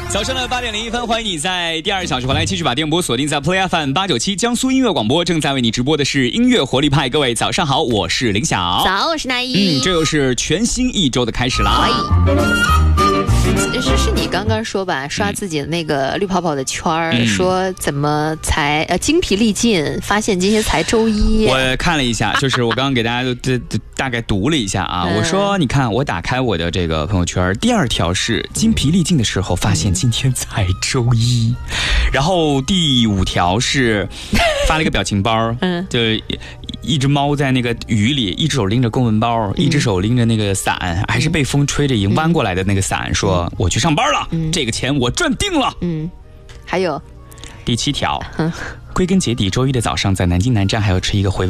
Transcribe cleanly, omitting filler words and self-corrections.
早上的8点01分，欢迎你在第2小时回来继续把电波锁定在 Play FM 897江苏音乐广播，正在为你直播的是音乐活力派。各位早上好，我是林晓。 早，我是那一。 这又是全新一周的开始啦。 是你刚刚说吧，刷自己的那个绿泡泡的圈儿，说怎么才精疲力尽，发现今天才周一。 我看了一下，就是我刚刚给大家大概读了一下啊。我说你看，我打开我的这个朋友圈，第2条是精疲力尽的时候发现今天才周一，然后第5条是发了一个表情包，就一只猫在那个雨里，一只手拎着公文包，一只手拎着那个伞，还是被风吹着已经弯过来的那个伞，说我去上班了，这个钱我赚定了。 还有第7条，归根结底，周一的早上在南京南站还要吃一个回味